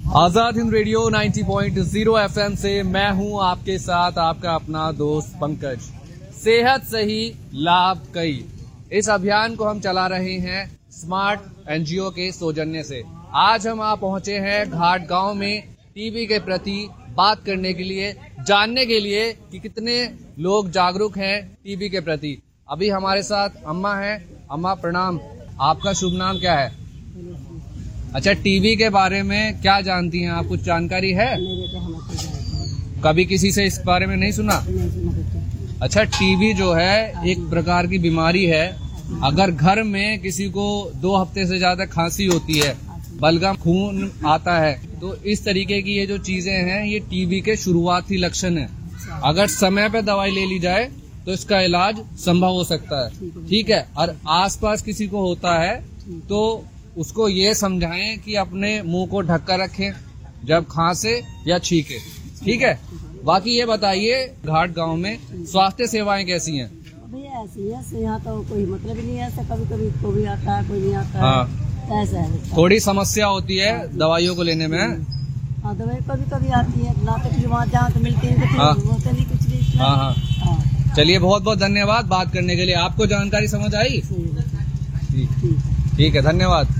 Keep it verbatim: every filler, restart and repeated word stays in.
Azad Hind radio नब्बे point zero FM से मैं हूं आपके साथ आपका अपना दोस्त पंकज। सेहत सही लाभ कई, इस अभियान को हम चला रहे हैं स्मार्ट एनजीओ के सौजन्य से। आज हम आ पहुंचे हैं घाट गांव में टीबी के प्रति बात करने के लिए, जानने के लिए कि कितने लोग जागरूक हैं टीबी के प्रति। अभी हमारे साथ अम्मा हैं। अम्मा प्रणाम, आपका शुभ नाम क्या है? अच्छा, टीबी के बारे में क्या जानती हैं आप? कुछ जानकारी है? कभी किसी से इस बारे में नहीं सुना? अच्छा, टीबी जो है एक प्रकार की बीमारी है। अगर घर में किसी को दो हफ्ते से ज्यादा खांसी होती है, बलगम खून आता है, तो इस तरीके की ये जो चीजें हैं ये टीबी के शुरुआती लक्षण है। अगर समय पे दवाई ले ली जाए तो इसका इलाज संभव हो सकता है। ठीक है। और आसपास किसी को होता है तो उसको ये समझाएं कि अपने मुंह को ढक कर रखें जब खांसे या छींके। ठीक है। बाकी ये बताइए, घाट गांव में स्वास्थ्य सेवाएं कैसी हैं? भैया ऐसी है, यहाँ तो कोई मतलब ही नहीं है। ऐसा कभी कभी कोई आता है, कोई नहीं आता है। हाँ। ऐसा है, थोड़ी समस्या होती है दवाइयों को लेने में। हाँ, दवाई कभी कभी आती है, ना तो वहाँ जहाँ तो मिलती है तो हाँ। होता नहीं कुछ नहीं। हाँ हाँ। चलिए, बहुत बहुत धन्यवाद बात करने के लिए। आपको जानकारी समझ आई? ठीक है, ठीक है, धन्यवाद।